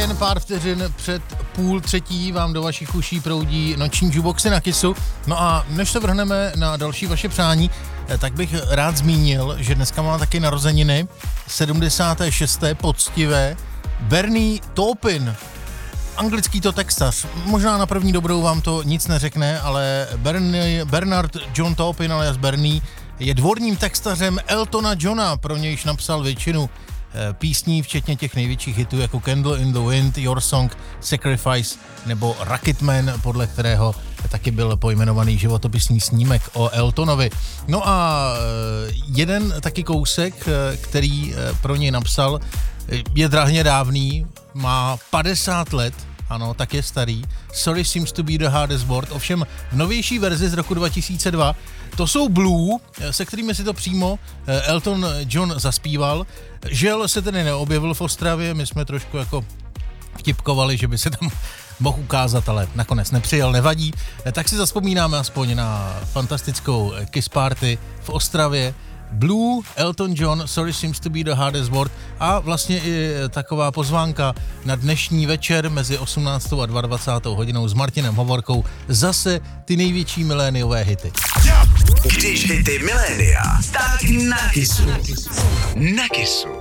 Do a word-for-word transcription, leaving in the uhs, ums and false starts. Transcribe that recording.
den, pár vteřin před půl třetí vám do vašich uší proudí noční jukeboxy na Kissu. No a než se vrhneme na další vaše přání, tak bych rád zmínil, že dneska má taky narozeniny sedmdesáté šesté poctivé Bernie Taupin. Anglický to textař. Možná na první dobrou vám to nic neřekne, ale Bernie, Bernard John Taupin alias Bernie je dvorním textařem Eltona Johna, pro nějž napsal většinu písní, včetně těch největších hitů jako Candle in the Wind, Your Song, Sacrifice nebo Rocketman, podle kterého taky byl pojmenovaný životopisný snímek o Eltonovi. No a jeden taky kousek, který pro něj napsal, je drahně dávný, má padesát let, ano, tak je starý. Sorry seems to be the hardest word. Ovšem v novější verzi z roku dva tisíce dva to jsou Blue, se kterými si to přímo Elton John zaspíval. Žel se tedy neobjevil v Ostravě, my jsme trošku jako vtipkovali, že by se tam mohl ukázat, ale nakonec nepřijel, nevadí. Tak si zazpomínáme aspoň na fantastickou Kiss Party v Ostravě. Blue, Elton John, Sorry seems to be the hardest word a vlastně i taková pozvánka na dnešní večer mezi osmnáctou a dvacátou hodinou s Martinem Hovorkou, zase ty největší miléniové hity. Když hity milénia, tak na Kissu. Na Kissu.